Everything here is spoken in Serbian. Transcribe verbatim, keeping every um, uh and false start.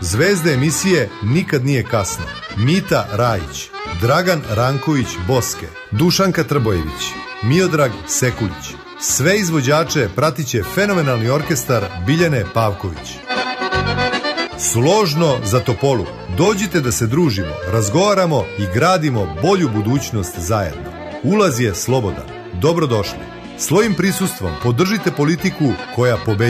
Zvezda emisije Nikad nije kasno. Mita Rajić, Dragan Ranković Boske, Dušanka Trbojević, Miodrag Sekulić. Sve izvođače pratiće fenomenalni orkestar Biljane Pavković. Složno za Topolu. Dođite da se družimo, razgovaramo i gradimo bolju budućnost zajedno. Ulaz je slobodan. Dobrodošli. Svojim prisustvom podržite politiku koja pobeđuje.